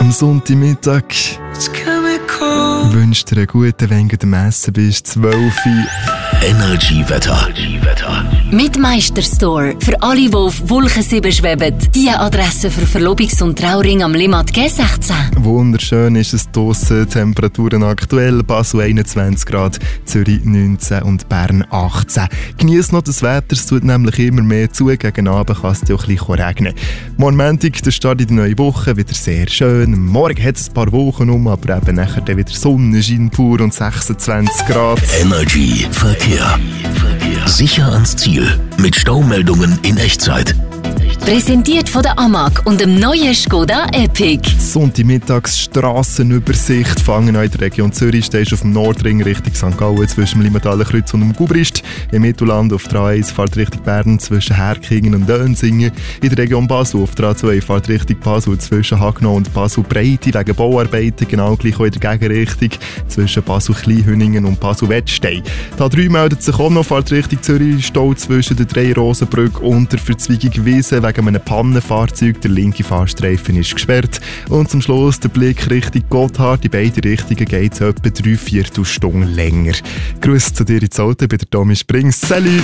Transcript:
am Sonntagmittag. Wünsche dir einen guten, wenn du am Essen bist, 12 Uhr. Energy-Wetter. Mit Meisterstore. Für alle, die auf Wolke 7 schweben. Die Adresse für Verlobungs- und Trauring am Limmat G16. Wunderschön ist es draussen. Temperaturen aktuell. Basel 21 Grad, Zürich 19 und Bern 18. Genieß noch das Wetter, es tut nämlich immer mehr zu. Gegen Abend kann es dir auch ein bisschen regnen. Morgen Montag, der Start in die neue Woche, wieder sehr schön. Morgen hat es ein paar Wochen aber eben nachher dann wieder Sonnenschein pur und 26 Grad. Energy Verkehr. Sicher ans Ziel mit Staumeldungen in Echtzeit. Präsentiert von der AMAG und dem neuen Skoda Epic. Sonntagmittags Strassenübersicht. Fangen an in der Region Zürich. Stehst auf dem Nordring Richtung St. Gallen zwischen dem Limmathaler Kreuz und dem Gubrist. Im Mittelland auf der A1 fährt Richtung Bern zwischen Herkingen und Dönsingen. In der Region Basel auf der A2 fährt Richtung Basel zwischen Hagnau und Basel-Breite wegen Bauarbeiten. Genau gleich auch in der Gegenrichtung zwischen Basel-Kleinhüningen und Basel-Wettstein. Die A3 meldet sich auch noch, fährt Richtung Zürich. Stau zwischen der Drei-Rosenbrücke und der Verzweigung Wiesen wegen einem Pannenfahrzeug. Der linke Fahrstreifen ist gesperrt. Und zum Schluss der Blick Richtung Gotthard. In beide Richtungen geht es etwa 3/4 Stunden länger. Grüß zu dir ins Auto bei der Tommy Springs. Salut!